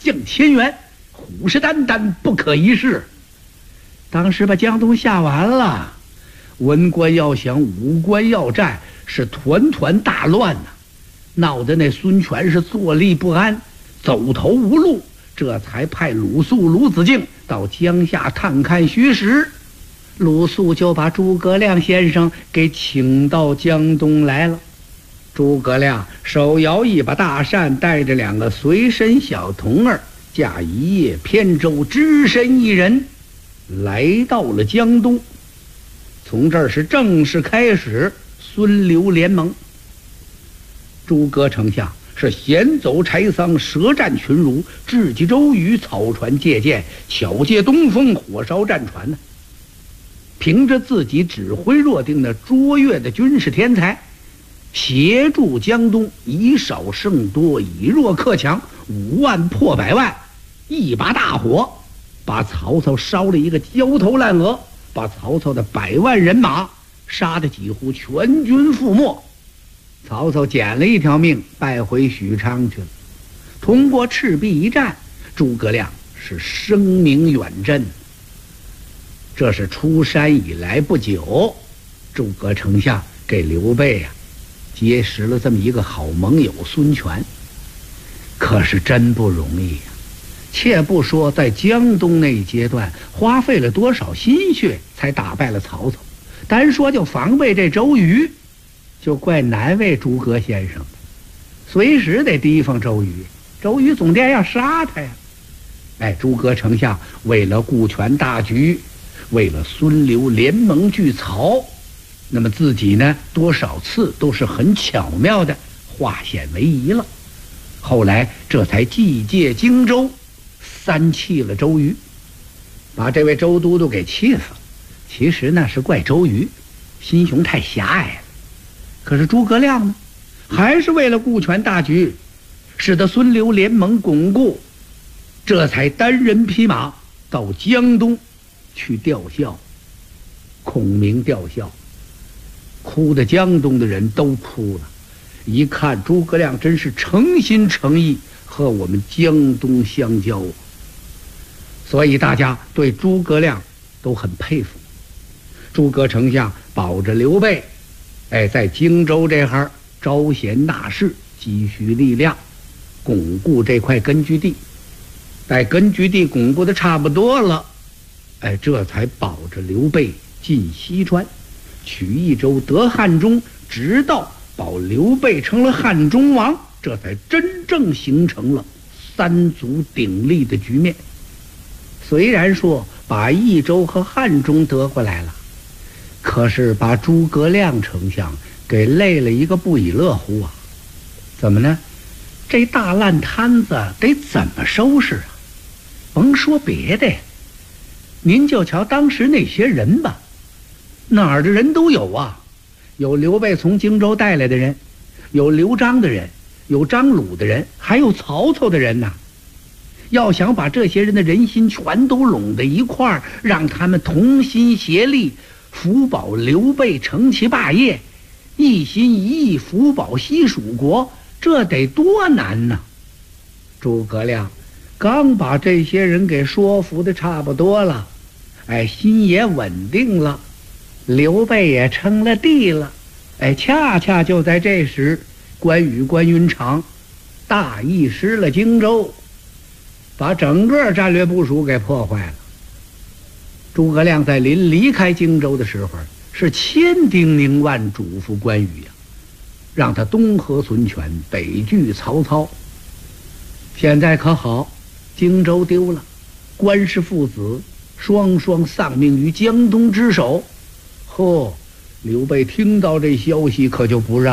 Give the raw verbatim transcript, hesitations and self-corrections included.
将千员，虎视眈眈，不可一世。当时把江东下完了，文官要想，武官要战，是团团大乱呐、啊，闹得那孙权是坐立不安，走投无路，这才派鲁肃、鲁子敬到江夏探看虚实。鲁肃就把诸葛亮先生给请到江东来了。诸葛亮手摇一把大扇，带着两个随身小童儿，驾一叶扁舟，只身一人来到了江东。从这儿是正式开始孙刘联盟。诸葛丞相是闲走柴桑，舌战群儒，智击周瑜，草船借箭，巧借东风，火烧战船呢。凭着自己指挥若定的卓越的军事天才，协助江东以少胜多，以弱克强，五万破百万，一把大火把曹操烧了一个焦头烂额，把曹操的百万人马杀得几乎全军覆没。曹操捡了一条命，败回许昌去了。通过赤壁一战，诸葛亮是声名远震。这是出山以来不久，诸葛丞相给刘备啊结识了这么一个好盟友孙权，可是真不容易呀、啊。且不说在江东那一阶段花费了多少心血才打败了曹操，单说就防备这周瑜，就怪难为诸葛先生的，随时得提防周瑜，周瑜总得要杀他呀。哎，诸葛丞相为了顾全大局，为了孙刘联盟拒曹，那么自己呢多少次都是很巧妙的化险为夷了。后来这才计借荆州，三气了周瑜，把这位周都督给气死了。其实呢是怪周瑜心胸太狭隘了，可是诸葛亮呢还是为了顾全大局，使得孙刘联盟巩固，这才单人匹马到江东去吊孝，孔明吊孝，哭的江东的人都哭了。一看诸葛亮真是诚心诚意和我们江东相交，所以大家对诸葛亮都很佩服。诸葛丞相保着刘备，哎，在荆州这哈儿招贤纳士，积蓄力量，巩固这块根据地。待根据地巩固的差不多了，哎，这才保着刘备进西川，取益州，得汉中，直到保刘备成了汉中王，这才真正形成了三足鼎立的局面。虽然说把益州和汉中得过来了，可是把诸葛亮丞相给累了一个不亦乐乎啊！怎么呢？这大烂摊子得怎么收拾啊？甭说别的，您就瞧当时那些人吧，哪儿的人都有啊，有刘备从荆州带来的人，有刘璋的人，有张鲁的人，还有曹操的人呐、啊。要想把这些人的人心全都拢在一块儿，让他们同心协力辅保刘备成其霸业，一心一意辅保西蜀国，这得多难呢、啊！诸葛亮刚把这些人给说服的差不多了，哎，心也稳定了，刘备也称了帝了，哎，恰恰就在这时，关羽关云长大意失了荆州，把整个战略部署给破坏了。诸葛亮在临离开荆州的时候，是千叮咛万嘱咐关羽呀、啊，让他东和孙权，北拒曹操。现在可好，荆州丢了，关氏父子双双丧命于江东之手。呵，刘备听到这消息可就不让